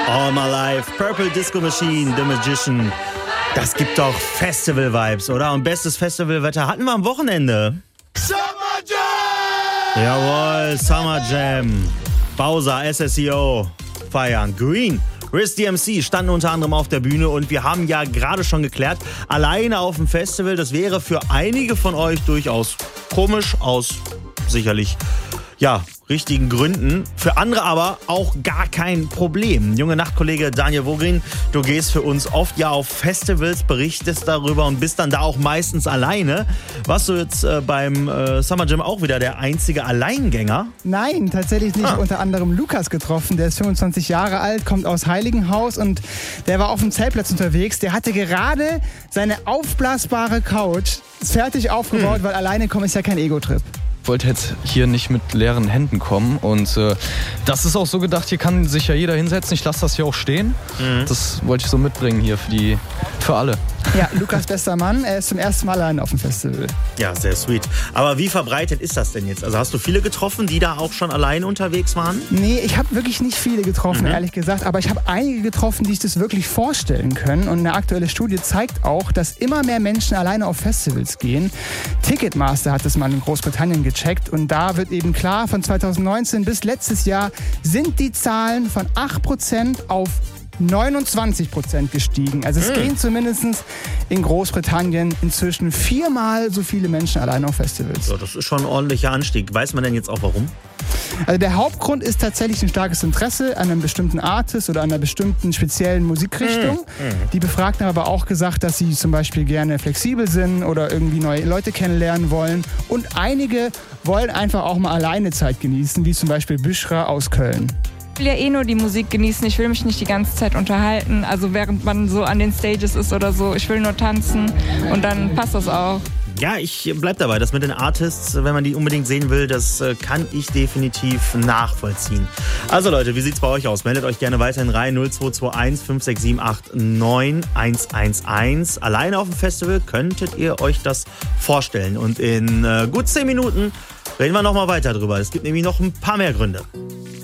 All My Life, Purple Disco Machine, The Magician. Das gibt doch Festival-Vibes, oder? Und bestes Festivalwetter hatten wir am Wochenende. Summer Jam! Jawohl, Summer Jam. Bowser, SSEO feiern. Green, Riz DMC standen unter anderem auf der Bühne und wir haben ja gerade schon geklärt, alleine auf dem Festival, das wäre für einige von euch durchaus komisch, aus sicherlich, ja, richtigen Gründen. Für andere aber auch gar kein Problem. Junge Nachtkollege Daniel Vogrin, du gehst für uns oft ja auf Festivals, berichtest darüber und bist dann da auch meistens alleine. Warst du jetzt beim Summer Jam auch wieder der einzige Alleingänger? Nein, tatsächlich nicht. Unter anderem Lukas getroffen, der ist 25 Jahre alt, kommt aus Heiligenhaus und der war auf dem Zeltplatz unterwegs. Der hatte gerade seine aufblasbare Couch fertig aufgebaut, weil alleine kommen ist ja kein Ego-Trip. Ich wollte jetzt hier nicht mit leeren Händen kommen und das ist auch so gedacht, hier kann sich ja jeder hinsetzen, ich lasse das hier auch stehen. Das wollte ich so mitbringen hier für alle. Ja, Lukas bester Mann, er ist zum ersten Mal allein auf dem Festival. Ja, sehr sweet. Aber wie verbreitet ist das denn jetzt? Also hast du viele getroffen, die da auch schon allein unterwegs waren? Nee, ich habe wirklich nicht viele getroffen, ehrlich gesagt. Aber ich habe einige getroffen, die sich das wirklich vorstellen können. Und eine aktuelle Studie zeigt auch, dass immer mehr Menschen alleine auf Festivals gehen. Ticketmaster hat das mal in Großbritannien gecheckt. Und da wird eben klar, von 2019 bis letztes Jahr sind die Zahlen von 8% auf 29% gestiegen. Also es gehen zumindest in Großbritannien inzwischen 4-mal so viele Menschen allein auf Festivals. So, das ist schon ein ordentlicher Anstieg. Weiß man denn jetzt auch warum? Also der Hauptgrund ist tatsächlich ein starkes Interesse an einem bestimmten Artist oder an einer bestimmten speziellen Musikrichtung. Die Befragten haben aber auch gesagt, dass sie zum Beispiel gerne flexibel sind oder irgendwie neue Leute kennenlernen wollen. Und einige wollen einfach auch mal alleine Zeit genießen, wie zum Beispiel Büschra aus Köln. Ich will ja eh nur die Musik genießen, ich will mich nicht die ganze Zeit unterhalten, also während man so an den Stages ist oder so, ich will nur tanzen und dann passt das auch. Ja, ich bleib dabei, das mit den Artists, wenn man die unbedingt sehen will, das kann ich definitiv nachvollziehen. Also Leute, wie sieht's bei euch aus? Meldet euch gerne weiterhin rein, 0221 567 89 Alleine auf dem Festival, könntet ihr euch das vorstellen? Und in gut 10 Minuten reden wir nochmal weiter drüber. Es gibt nämlich noch ein paar mehr Gründe.